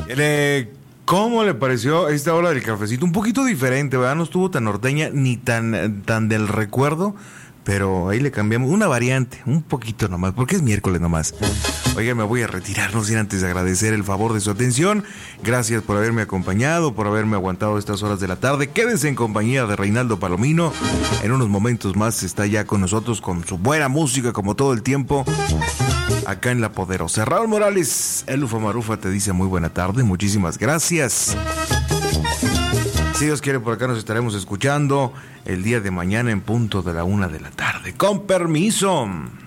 ¿Cómo le pareció esta hora del cafecito? Un poquito diferente, ¿verdad? No estuvo tan norteña ni tan del recuerdo, pero ahí le cambiamos una variante, un poquito nomás, porque es miércoles nomás. Oiga, me voy a retirar, no sin antes agradecer el favor de su atención. Gracias por haberme acompañado, por haberme aguantado estas horas de la tarde. Quédense en compañía de Reinaldo Palomino. En unos momentos más está ya con nosotros con su buena música, como todo el tiempo, acá en La Poderosa. Raúl Morales, el Ufa Marufa te dice muy buena tarde, muchísimas gracias. Si Dios quiere, por acá nos estaremos escuchando el día de mañana en punto de la 1 de la tarde. Con permiso.